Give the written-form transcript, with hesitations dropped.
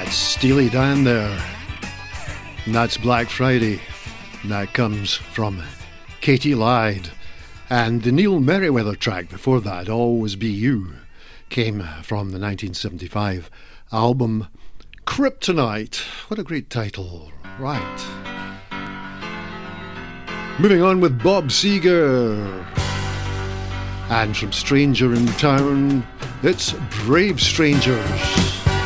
Steely Dan there. And that's Black Friday. And that comes from Katie Lyde. And the Neil Merriweather track before that, Always Be You, came from the 1975 album Kryptonite. What a great title. Right. Moving on with Bob Seger. And from Stranger in Town, it's Brave Strangers.